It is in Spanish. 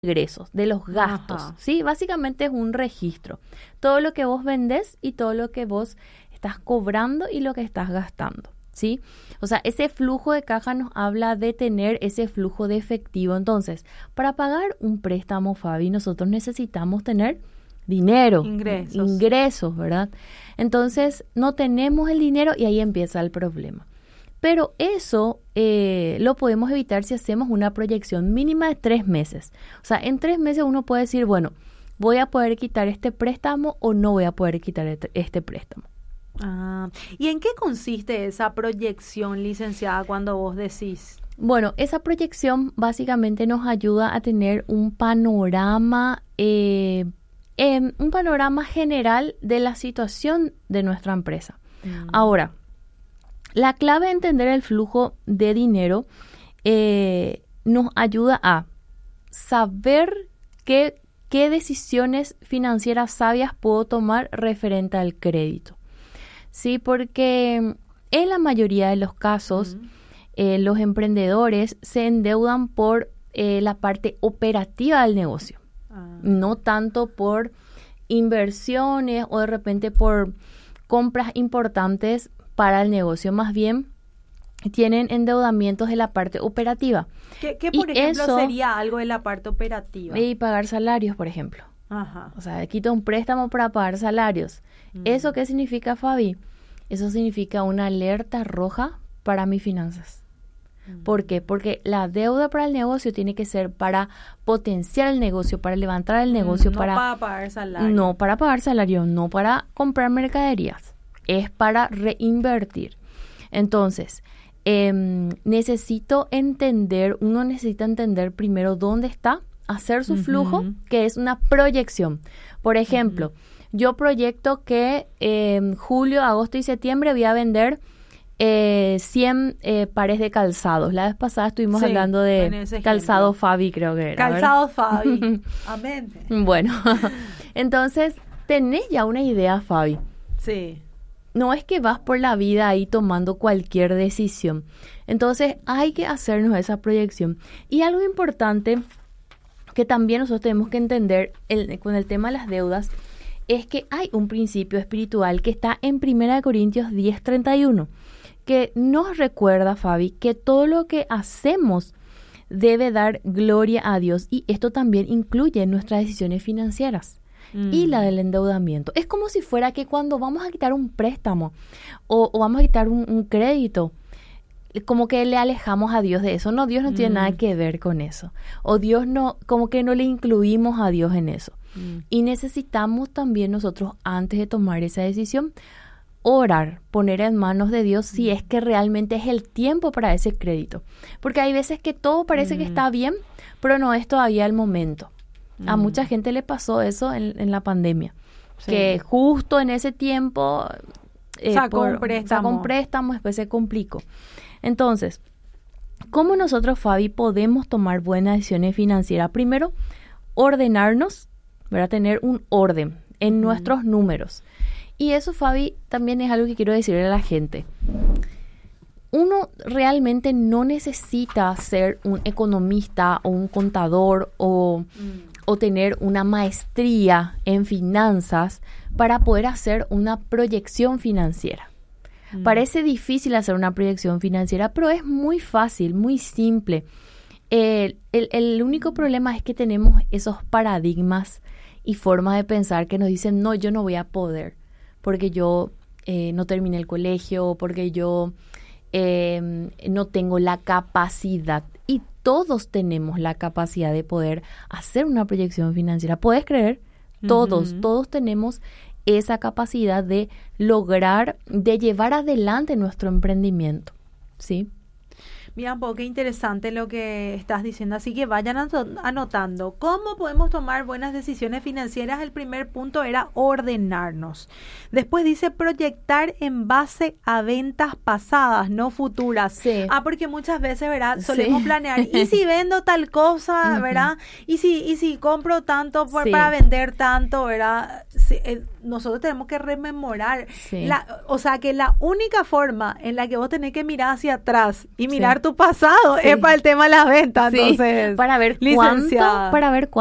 ingresos, de los gastos, Ajá. ¿sí? Básicamente es un registro. Todo lo que vos vendés y todo lo que vos estás cobrando y lo que estás gastando, ¿sí? O sea, ese flujo de caja nos habla de tener ese flujo de efectivo. Entonces, para pagar un préstamo, Fabi, nosotros necesitamos tener dinero, ingresos, ¿verdad? Entonces, no tenemos el dinero y ahí empieza el problema. Pero eso lo podemos evitar si hacemos una proyección mínima de 3 meses. O sea, en 3 meses uno puede decir, bueno, ¿voy a poder quitar este préstamo o no voy a poder quitar este préstamo? ¿Y en qué consiste esa proyección, licenciada, cuando vos decís? Bueno, esa proyección básicamente nos ayuda a tener un panorama general de la situación de nuestra empresa. Ahora, la clave de entender el flujo de dinero nos ayuda a saber qué decisiones financieras sabias puedo tomar referente al crédito. Sí, porque en la mayoría de los casos los emprendedores se endeudan por la parte operativa del negocio, no tanto por inversiones o de repente por compras importantes para el negocio, más bien tienen endeudamientos de la parte operativa. ¿Qué por ejemplo, sería algo de la parte operativa? Y pagar salarios, por ejemplo. Ajá. O sea, quito un préstamo para pagar salarios. ¿Eso qué significa, Fabi? Eso significa una alerta roja para mis finanzas. ¿Por qué? Porque la deuda para el negocio tiene que ser para potenciar el negocio, para levantar el negocio, no para pagar salario. No para pagar salario, no para comprar mercaderías. Es para reinvertir. Entonces, uno necesita entender primero dónde está, hacer su flujo, que es una proyección. Por ejemplo, yo proyecto que en julio, agosto y septiembre voy a vender 100 pares de calzados. La vez pasada estuvimos hablando de calzado Fabi, creo que era. Calzado Fabi. Amén. Bueno, entonces, tenés ya una idea, Fabi. Sí. No es que vas por la vida ahí tomando cualquier decisión. Entonces, hay que hacernos esa proyección. Y algo importante que también nosotros tenemos que entender con el tema de las deudas es que hay un principio espiritual que está en 1 Corintios 10:31, que nos recuerda, Fabi, que todo lo que hacemos debe dar gloria a Dios, y esto también incluye nuestras decisiones financieras y la del endeudamiento. Es como si fuera que cuando vamos a quitar un préstamo o vamos a quitar un crédito, como que le alejamos a Dios de eso. No, Dios no tiene nada que ver con eso. O Dios no, como que no le incluimos a Dios en eso. Y necesitamos también nosotros, antes de tomar esa decisión, orar, poner en manos de Dios si es que realmente es el tiempo para ese crédito. Porque hay veces que todo parece que está bien, pero no es todavía el momento. A mucha gente le pasó eso en la pandemia. Sí. Que justo en ese tiempo sacó un préstamo, después se complicó. Entonces, ¿cómo nosotros, Fabi, podemos tomar buenas decisiones financieras? Primero, ordenarnos, ¿verdad? Tener un orden en nuestros números. Y eso, Fabi, también es algo que quiero decirle a la gente. Uno realmente no necesita ser un economista o un contador o tener una maestría en finanzas para poder hacer una proyección financiera. Parece difícil hacer una proyección financiera, pero es muy fácil, muy simple. El único problema es que tenemos esos paradigmas y formas de pensar que nos dicen, no, yo no voy a poder, porque yo no terminé el colegio, porque yo no tengo la capacidad. Y todos tenemos la capacidad de poder hacer una proyección financiera. ¿Puedes creer? Todos tenemos esa capacidad de lograr, de llevar adelante nuestro emprendimiento, ¿sí? Mira, un poco qué interesante lo que estás diciendo, así que vayan anotando. ¿Cómo podemos tomar buenas decisiones financieras? El primer punto era ordenarnos. Después dice proyectar en base a ventas pasadas, no futuras. Sí. Porque muchas veces, ¿verdad? Solemos planear, ¿y si vendo tal cosa, verdad? ¿Y si compro tanto para vender tanto, verdad? Sí, nosotros tenemos que rememorar. O sea, que la única forma en la que vos tenés que mirar hacia atrás y mirar tu pasado, Sí. es para el tema de las ventas, Sí, entonces. para ver licenciada. para ver